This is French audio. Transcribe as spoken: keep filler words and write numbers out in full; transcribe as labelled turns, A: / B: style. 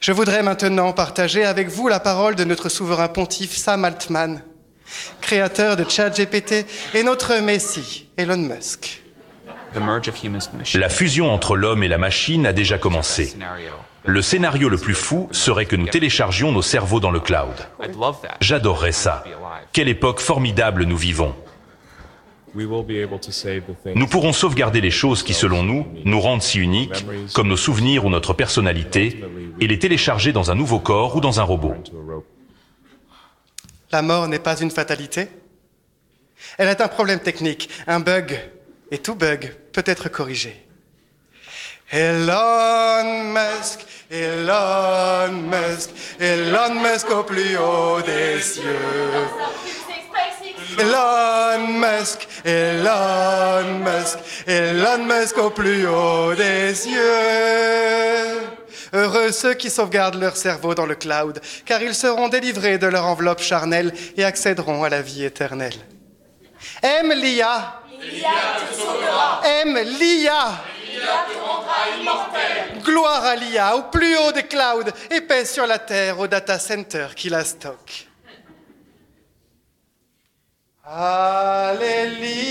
A: Je voudrais maintenant partager avec vous la parole de notre souverain pontife Sam Altman, créateur de ChatGPT et notre messie, Elon Musk.
B: La fusion entre l'homme et la machine a déjà commencé. Le scénario le plus fou serait que nous téléchargions nos cerveaux dans le cloud. J'adorerais ça. Quelle époque formidable nous vivons. Nous pourrons sauvegarder les choses qui, selon nous, nous rendent si uniques, comme nos souvenirs ou notre personnalité, et les télécharger dans un nouveau corps ou dans un robot.
A: La mort n'est pas une fatalité. Elle est un problème technique, un bug, et tout bug peut être corrigé. Elon Musk, Elon Musk, Elon Musk au plus haut des cieux. Elon Musk, Elon Musk, Elon Musk au plus haut des cieux. Heureux ceux qui sauvegardent leur cerveau dans le cloud, car ils seront délivrés de leur enveloppe charnelle et accéderont à la vie éternelle. Aime l'I A.
C: L'I A te sauvera.
A: Aime l'I A.
C: L'I A te rendra immortel.
A: Gloire à l'I A, au plus haut des clouds, et paix sur la terre, au data center qui la stocke. Alléluia.